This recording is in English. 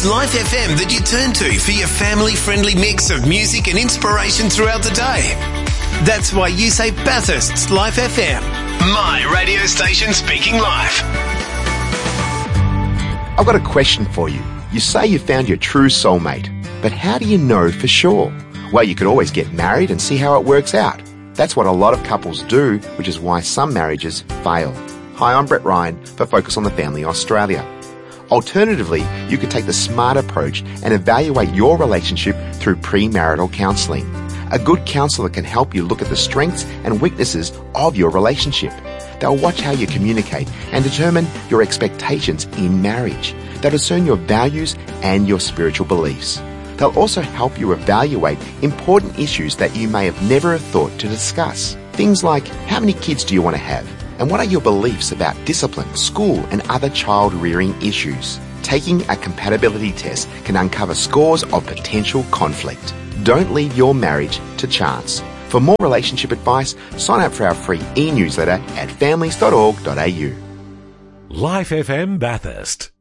It's Life FM that you turn to for your family-friendly mix of music and inspiration throughout the day. That's why you say Bathurst's Life FM. My radio station speaking life. I've got a question for you. You say you found your true soulmate, but how do you know for sure? Well, you could always get married and see how it works out. That's what a lot of couples do, which is why some marriages fail. Hi, I'm Brett Ryan for Focus on the Family Australia. Alternatively, you could take the smart approach and evaluate your relationship through premarital counselling. A good counsellor can help you look at the strengths and weaknesses of your relationship. They'll watch how you communicate and determine your expectations in marriage. They'll discern your values and your spiritual beliefs. They'll also help you evaluate important issues that you may have never thought to discuss. Things like, how many kids do you want to have? And what are your beliefs about discipline, school, and other child-rearing issues? Taking a compatibility test can uncover scores of potential conflict. Don't leave your marriage to chance. For more relationship advice, sign up for our free e-newsletter at families.org.au. Life FM Bathurst.